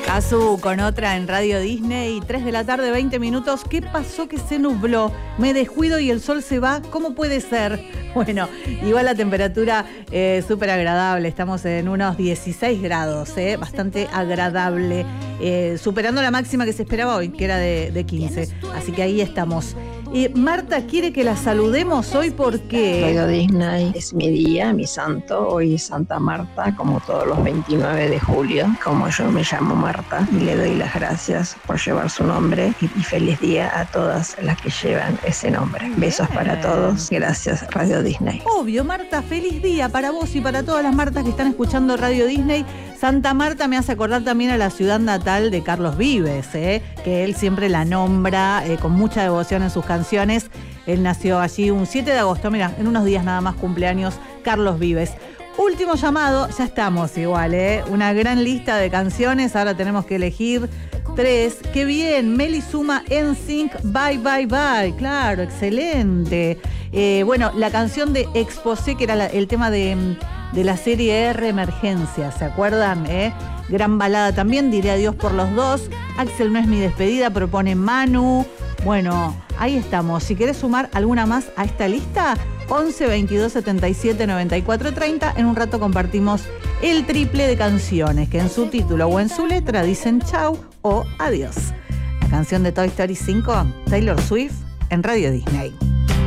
Cazzu con otra en Radio Disney, 3 de la tarde, 20 minutos. ¿Qué pasó que se nubló? Me descuido y el sol se va. ¿Cómo puede ser? Bueno, igual la temperatura súper agradable. Estamos en unos 16 grados, bastante agradable. Superando la máxima que se esperaba hoy, que era de 15. Así que ahí estamos. Marta quiere que la saludemos hoy porque... Radio Disney es mi día, mi santo. Hoy es Santa Marta, como todos los 29 de julio. Como yo me llamo Marta, y le doy las gracias por llevar su nombre. Y feliz día a todas las que llevan ese nombre. Besos para todos. Gracias, Radio Disney. Obvio, Marta, feliz día para vos y para todas las Martas que están escuchando Radio Disney. Santa Marta me hace acordar también a la ciudad natal de Carlos Vives, que él siempre la nombra con mucha devoción en sus canciones. Él nació allí un 7 de agosto, mira, en unos días nada más cumpleaños Carlos Vives. Último llamado, ya estamos igual, una gran lista de canciones, ahora tenemos que elegir 3. ¡Qué bien! Meli suma NSYNC, Bye Bye Bye, claro, excelente. Bueno, la canción de Exposé, que era el tema de la serie R Emergencia, ¿se acuerdan? Gran balada también, diré adiós por los dos. Axel no es mi despedida, propone Manu. Bueno, ahí estamos. Si querés sumar alguna más a esta lista, 11 22 77 94 30. En un rato compartimos el triple de canciones que en su título o en su letra dicen chau o adiós. La canción de Toy Story 5, Taylor Swift, en Radio Disney.